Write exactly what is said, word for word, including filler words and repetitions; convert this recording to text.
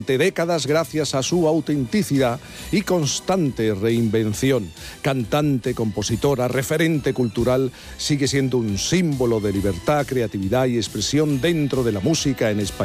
décadas gracias a su autenticidad y constante reinvención. Cantante, compositora, referente cultural, sigue siendo un símbolo de libertad, creatividad y expresión dentro de la música en español.